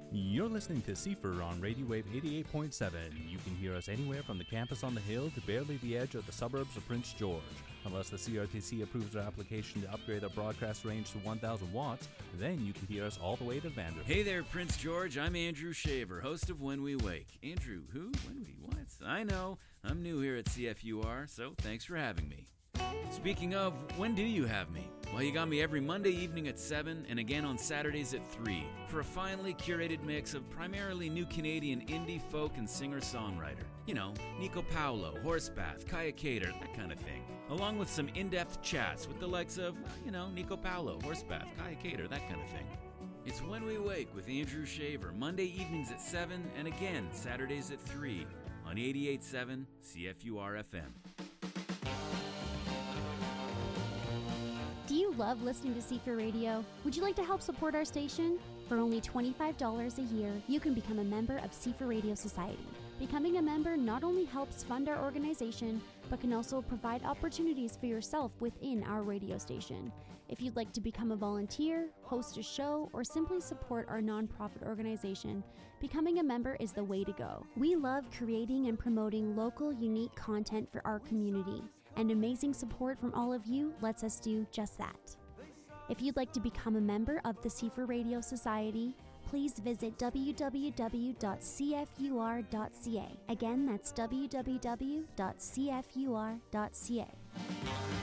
You're listening to CFR on Radio Wave 88.7. You can hear us anywhere from the campus on the hill to barely the edge of the suburbs of Prince George. Unless the CRTC approves our application to upgrade our broadcast range to 1,000 watts, then you can hear us all the way to Vanderbilt. Hey there, Prince George. I'm Andrew Shaver, host of When We Wake. Andrew, who? When we what? I know. I'm new here at CFUR, so thanks for having me. Speaking of, when do you have me? Well, you got me every Monday evening at 7 and again on Saturdays at 3 for a finely curated mix of primarily new Canadian indie, folk, and singer-songwriter. You know, Nico Paulo, Horsebath, Kaya Cater, that kind of thing. Along with some in-depth chats with the likes of, Nico Paulo, Horsebath, Kaya Cater, that kind of thing. It's When We Wake with Andrew Shaver, Monday evenings at 7 and again Saturdays at 3 on 88.7 CFUR FM. Do you love listening to CFR Radio? Would you like to help support our station? For only $25 a year, you can become a member of CFR Radio Society. Becoming a member not only helps fund our organization, but can also provide opportunities for yourself within our radio station. If you'd like to become a volunteer, host a show, or simply support our nonprofit organization, becoming a member is the way to go. We love creating and promoting local, unique content for our community, and amazing support from all of you lets us do just that. If you'd like to become a member of the CFR Radio Society, please visit www.cfur.ca. Again, that's www.cfur.ca.